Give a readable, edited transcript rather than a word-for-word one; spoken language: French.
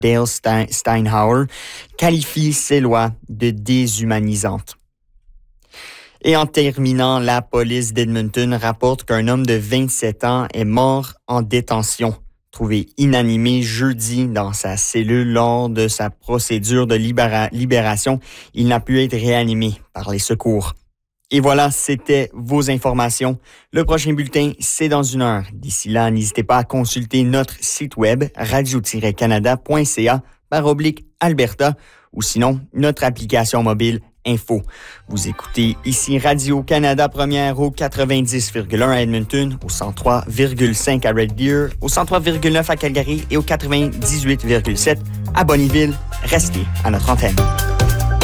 Dale Steinhauer, qualifie ces lois de déshumanisantes. Et en terminant, la police d'Edmonton rapporte qu'un homme de 27 ans est mort en détention. Trouvé inanimé jeudi dans sa cellule lors de sa procédure de libération, il n'a pu être réanimé par les secours. Et voilà, c'était vos informations. Le prochain bulletin, c'est dans 1 heure. D'ici là, n'hésitez pas à consulter notre site web radio-canada.ca/Alberta ou sinon notre application mobile Info. Vous écoutez ici Radio-Canada Première au 90,1 à Edmonton, au 103,5 à Red Deer, au 103,9 à Calgary et au 98,7 à Bonnyville. Restez à notre antenne.